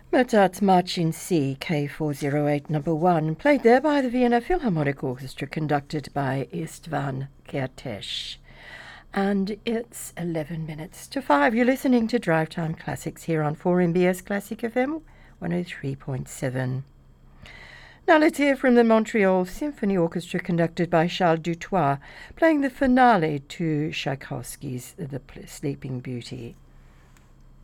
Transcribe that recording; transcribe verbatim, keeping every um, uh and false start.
Mozart's March in C, K four oh eight, number one, played there by the Vienna Philharmonic Orchestra, conducted by Istvan Kertész. And it's eleven minutes to five. You're listening to Drive Time Classics here on four M B S Classic F M one oh three point seven. Now let's hear from the Montreal Symphony Orchestra, conducted by Charles Dutoit, playing the finale to Tchaikovsky's The Sleeping Beauty.